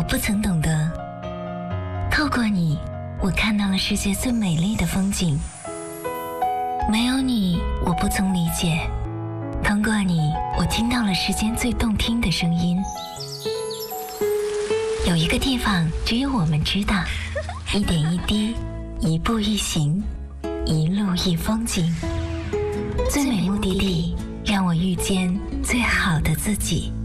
不曾懂得。透过你，我看到了世界最美丽的风景。没有你，我不曾理解。通过你，我听到了世间最动听的声音。有一个地方，只有我们知道，一点一滴，一步一行，一路一风景。最美目的地，让我遇见最好的自己。